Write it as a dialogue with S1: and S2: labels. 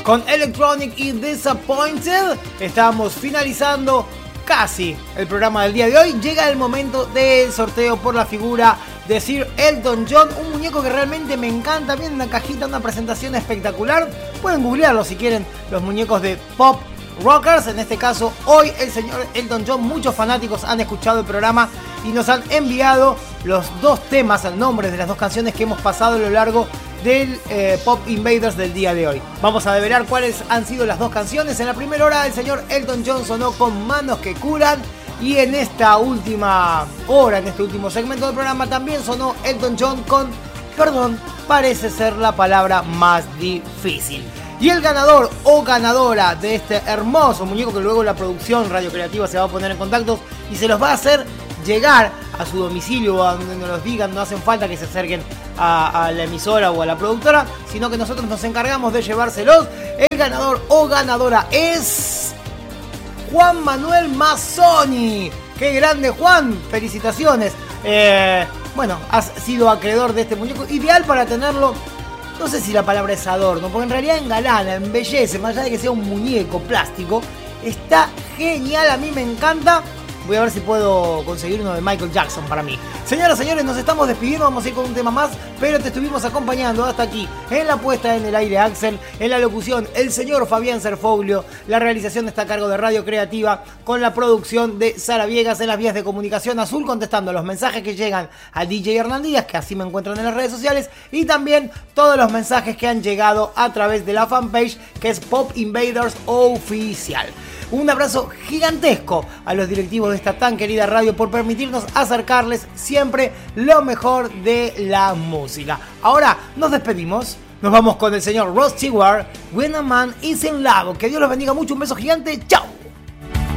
S1: Con Electronic y Disappointed estamos finalizando casi el programa del día de hoy. Llega el momento del sorteo por la figura de Sir Elton John, un muñeco que realmente me encanta. Viene en una cajita, una presentación espectacular. Pueden googlearlo si quieren, los muñecos de Pop Rockers. En este caso, hoy el señor Elton John. Muchos fanáticos han escuchado el programa y nos han enviado los dos temas, el nombre de las dos canciones que hemos pasado a lo largo del Pop Invaders del día de hoy. Vamos a develar cuáles han sido las dos canciones. En la primera hora el señor Elton John sonó con Manos que Curan, y en esta última hora, en este último segmento del programa, también sonó Elton John con Perdón, parece ser la palabra más difícil. Y el ganador o ganadora de este hermoso muñeco, que luego la producción Radio Creativa se va a poner en contacto y se los va a hacer llegar a su domicilio o a donde nos los digan. No hacen falta que se acerquen a la emisora o a la productora, sino que nosotros nos encargamos de llevárselos. El ganador o ganadora es Juan Manuel Mazzoni. ¡Qué grande, Juan! ¡Felicitaciones! Bueno, has sido acreedor de este muñeco, ideal para tenerlo. No sé si la palabra es adorno, porque en realidad engalana, embellece, más allá de que sea un muñeco plástico. Está genial, a mí me encanta. Voy a ver si puedo conseguir uno de Michael Jackson para mí. Señoras, señores, nos estamos despidiendo. Vamos a ir con un tema más, pero te estuvimos acompañando hasta aquí. En la puesta en el aire, Axel. En la locución, el señor Fabián Serfoglio. La realización está a cargo de Radio Creativa, con la producción de Sara Viegas. En las vías de comunicación, Azul contestando los mensajes que llegan a DJ Hernán Díaz, que así me encuentran en las redes sociales. Y también todos los mensajes que han llegado a través de la fanpage, que es Pop Invaders Oficial. Un abrazo gigantesco a los directivos de esta tan querida radio por permitirnos acercarles siempre lo mejor de la música. Ahora nos despedimos. Nos vamos con el señor Rod Stewart, When a Man is in Love. Que Dios los bendiga mucho. Un beso gigante. ¡Chao!